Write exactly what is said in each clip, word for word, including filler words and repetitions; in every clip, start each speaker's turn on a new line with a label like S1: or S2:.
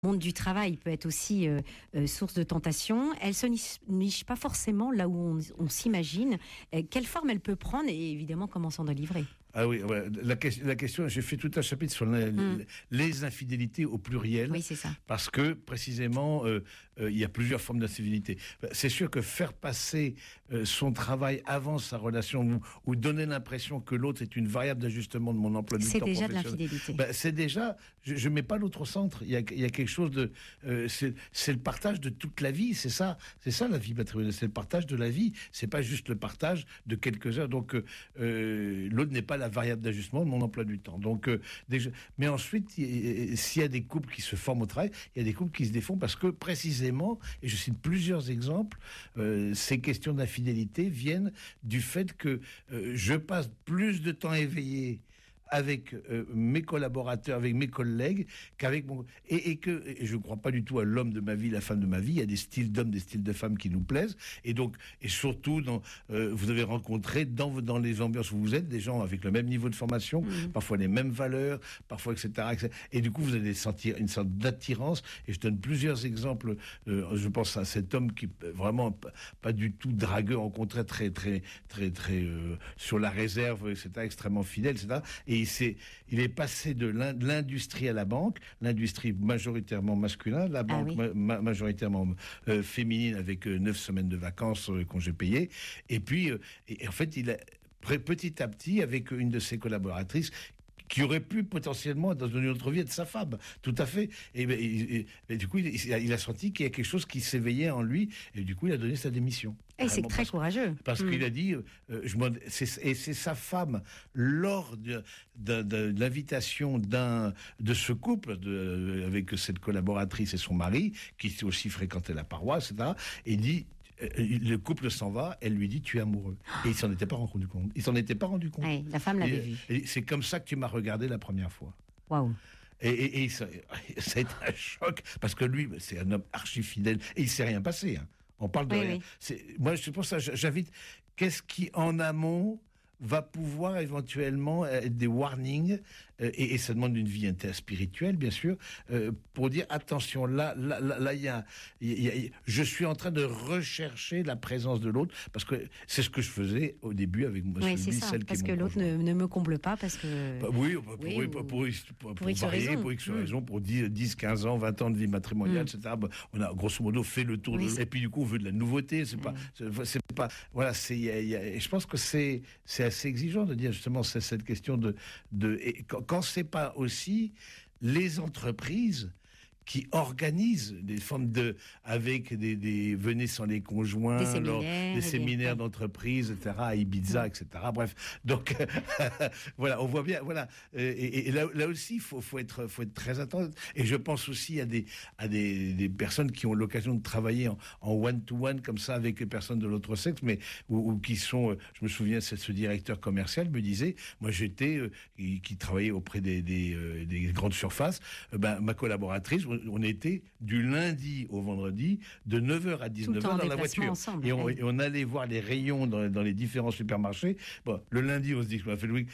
S1: Le monde du travail peut être aussi euh, euh, source de tentation. Elle se niche, niche pas forcément là où on, on s'imagine. Euh, quelle forme elle peut prendre et évidemment comment s'en délivrer?
S2: Ah oui, ouais. la, la question, j'ai fait tout un chapitre sur la, mm. les infidélités au pluriel.
S1: Oui, c'est ça.
S2: Parce que, précisément, euh, euh, il y a plusieurs formes d'infidélité. C'est sûr que faire passer euh, son travail avant sa relation ou, ou donner l'impression que l'autre est une variable d'ajustement de mon emploi du temps
S1: professionnel, c'est déjà de
S2: professionnel.
S1: l'infidélité.
S2: Ben, c'est déjà, je ne mets pas l'autre au centre. Il y a, il y a quelque chose de, euh, c'est, c'est le partage de toute la vie. C'est ça, c'est ça la vie matrimoniale. C'est le partage de la vie. C'est pas juste le partage de quelques heures. Donc, euh, l'autre n'est pas la variable d'ajustement de mon emploi du temps. Donc, euh, déjà, mais ensuite, s'il y a des couples qui se forment au travail, il y a des couples qui se défont parce que précisément, et je cite plusieurs exemples, euh, ces questions d'infidélité viennent du fait que euh, je passe plus de temps éveillé avec euh, mes collaborateurs, avec mes collègues, qu'avec mon... Et, et que et je ne crois pas du tout à l'homme de ma vie, la femme de ma vie. Il y a des styles d'hommes, des styles de femmes qui nous plaisent. Et donc, et surtout, dans, euh, vous avez rencontré dans, dans les ambiances où vous êtes des gens avec le même niveau de formation, mmh. parfois les mêmes valeurs, parfois et cetera, et cetera. Et du coup, vous allez sentir une sorte d'attirance. Et je donne plusieurs exemples. Euh, je pense à cet homme qui vraiment pas du tout dragueur, au contraire très très très très euh, sur la réserve, et cetera, extrêmement fidèle, et cetera. Et il, s'est, il est passé de l'industrie à la banque, l'industrie majoritairement masculin, la banque ah oui. ma- majoritairement euh, féminine avec euh, neuf semaines de vacances, euh, congés payés. Et puis, euh, et, en fait, il a petit à petit, avec une de ses collaboratrices, qui aurait pu potentiellement, dans une autre vie, être sa femme. Tout à fait. Et, et, et, et du coup, il, il a senti qu'il y a quelque chose qui s'éveillait en lui, et du coup, il a donné sa démission.
S1: Et c'est très
S2: parce,
S1: courageux.
S2: Parce mmh. qu'il a dit, euh, je c'est, et c'est sa femme, lors de, de, de, de l'invitation d'un, de ce couple, de, avec cette collaboratrice et son mari, qui aussi fréquentait la paroisse, et cetera, et il dit, le couple s'en va, elle lui dit tu es amoureux. Et il s'en était pas rendu compte. Il s'en était pas rendu compte.
S1: Oui, la femme l'avait
S2: et,
S1: vu.
S2: Et c'est comme ça que tu m'as regardé la première fois.
S1: Waouh.
S2: Et, et, et ça, ça a été un choc parce que lui, c'est un homme archi fidèle et il s'est rien passé. Hein. On parle de
S1: oui,
S2: rien.
S1: Oui.
S2: C'est, moi, c'est pour ça, j'invite. Qu'est-ce qui en amont va pouvoir éventuellement être des warnings, euh, et, et ça demande une vie interspirituelle, bien sûr, euh, pour dire attention, là, là, là, là, il y a, il y a, je suis en train de rechercher la présence de l'autre, parce que c'est ce que je faisais au début avec moi,
S1: oui,
S2: celui,
S1: c'est ça,
S2: celle
S1: parce
S2: qui
S1: que l'autre ne, ne me comble pas, parce que...
S2: Bah, oui, pour, oui, pour,
S1: ou...
S2: pour, pour, pour,
S1: pour X
S2: varier,
S1: raison.
S2: pour X
S1: mmh.
S2: raison, pour dix, quinze ans, vingt ans de vie matrimoniale, mm. et cetera. On a grosso modo fait le tour, oui, de... et puis du coup on veut de la nouveauté, c'est oui. pas, c'est, c'est pas, voilà, c'est, y a, y a, et je pense que c'est, c'est assez exigeant de dire justement c'est cette question de, de et quand, quand c'est pas aussi les entreprises qui organisent des formes de, avec des, des venez sans les conjoints,
S1: des séminaires,
S2: alors, des séminaires d'entreprise, et cetera, à Ibiza, et cetera. Bref, donc voilà, on voit bien, voilà. Et, et, et là, là aussi, faut, faut être, faut être très attentif. Et je pense aussi à des, à des, des personnes qui ont l'occasion de travailler en, en one-to-one comme ça avec les personnes de l'autre sexe, mais ou, ou qui sont, je me souviens, c'est ce directeur commercial me disait, moi j'étais, euh, qui, qui travaillait auprès des, des, euh, des grandes surfaces, euh, ben ma collaboratrice. On était du lundi au vendredi de neuf heures à dix-neuf heures dans la voiture.
S1: Ensemble,
S2: et, on,
S1: ouais.
S2: et on allait voir les rayons dans, dans les différents supermarchés. Bon, le lundi, on se dit, je m'a fait Louis,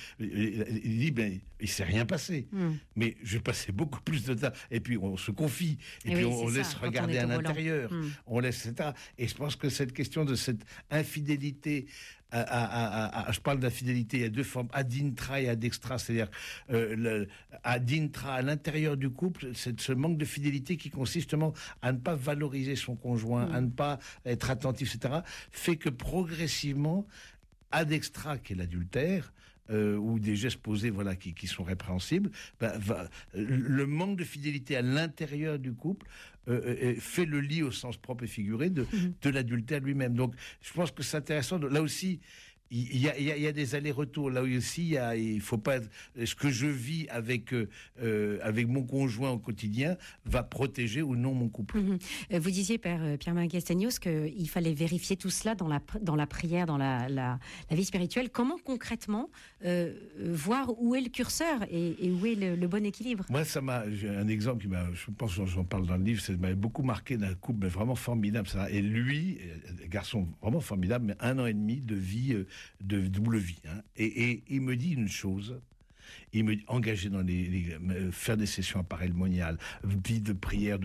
S2: il dit, ben, il s'est rien passé. Mm. Mais je passais beaucoup plus de temps. Et puis, on se confie. Et, et puis, oui, on, on laisse ça, regarder à l'intérieur. Mm. On laisse, et cetera. Et je pense que cette question de cette infidélité, à, à, à, à, je parle d'infidélité, il y a deux formes, ad intra et ad extra. C'est-à-dire, euh, le, ad intra, à l'intérieur du couple, c'est ce manque de fidélité qui consiste justement à ne pas valoriser son conjoint, mmh. à ne pas être attentif, et cetera, fait que progressivement, ad extra, qui est l'adultère, euh, ou des gestes posés, voilà, qui, qui sont répréhensibles, ben, va, le manque de fidélité à l'intérieur du couple euh, fait le lit au sens propre et figuré de, mmh. de l'adultère lui-même. Donc, je pense que c'est intéressant. De, là aussi, il y a, il y a, il y a des allers-retours. Là aussi, il y a, il faut pas, ce que je vis avec, euh, avec mon conjoint au quotidien va protéger ou non mon couple.
S1: Mmh. Vous disiez, Père Pierre-Marie Castagnos, qu'il fallait vérifier tout cela dans la, dans la prière, dans la, la, la vie spirituelle. Comment concrètement euh, voir où est le curseur et, et où est le, le bon équilibre?
S2: Moi, ça m'a, j'ai un exemple qui m'a, je pense que j'en parle dans le livre, ça m'avait beaucoup marqué d'un couple mais vraiment formidable. Ça. Et lui, garçon vraiment formidable, mais un an et demi de vie, de double vie. Hein. Et, et il me dit une chose, Il me dit, engagé dans les, les- euh, faire des sessions à parallèle monial, vie de prière,